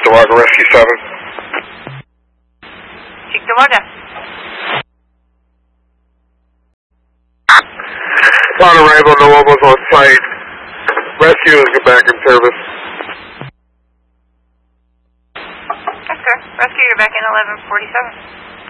Cheektowaga, Rescue 7. Cheektowaga. On arrival, no one was on site. Rescue is back in service. Okay, Rescue, you're back in 1147.